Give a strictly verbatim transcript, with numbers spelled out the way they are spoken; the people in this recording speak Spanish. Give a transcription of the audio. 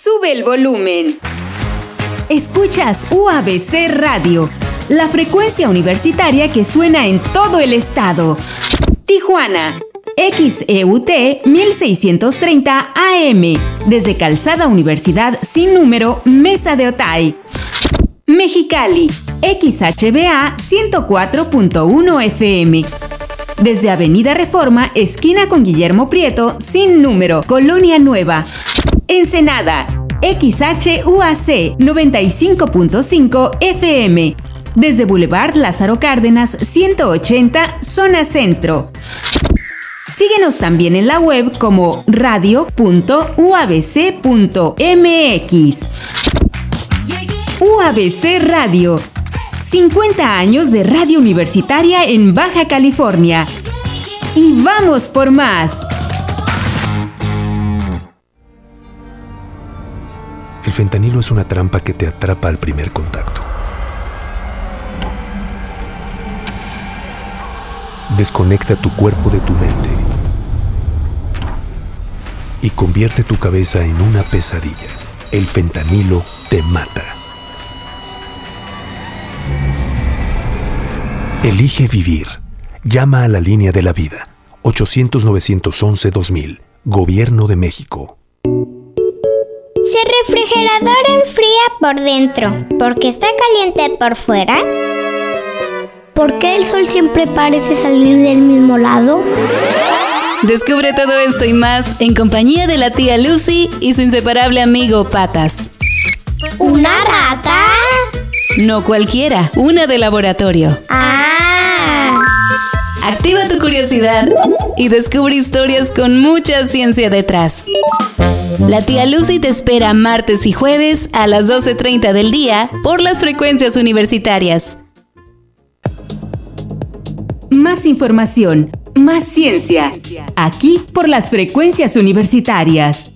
Sube el volumen. Escuchas U A B C Radio, la frecuencia universitaria que suena en todo el estado. Tijuana, X E U T mil seiscientos treinta A M, desde Calzada Universidad sin número, Mesa de Otay. Mexicali, X H B A ciento cuatro punto uno F M, desde Avenida Reforma, esquina con Guillermo Prieto, sin número, Colonia Nueva. Ensenada, X H U A C noventa y cinco punto cinco F M, desde Boulevard Lázaro Cárdenas ciento ochenta, zona centro. Síguenos también en la web como radio punto u a b c punto m x. U A B C Radio, cincuenta años de radio universitaria en Baja California. Y vamos por más. El fentanilo es una trampa que te atrapa al primer contacto. Desconecta tu cuerpo de tu mente y convierte tu cabeza en una pesadilla. El fentanilo te mata. Elige vivir. Llama a la línea de la vida. ochocientos, novecientos once, dos mil. Gobierno de México. Si el refrigerador enfría por dentro, ¿porque está caliente por fuera? ¿Por qué el sol siempre parece salir del mismo lado? Descubre todo esto y más en compañía de la tía Lucy y su inseparable amigo Patas. ¿Una rata? No cualquiera, una de laboratorio. ¡Ah! Activa tu curiosidad y descubre historias con mucha ciencia detrás. La tía Lucy te espera martes y jueves a las doce treinta del día por las frecuencias universitarias. Más información, más ciencia, aquí por las frecuencias universitarias.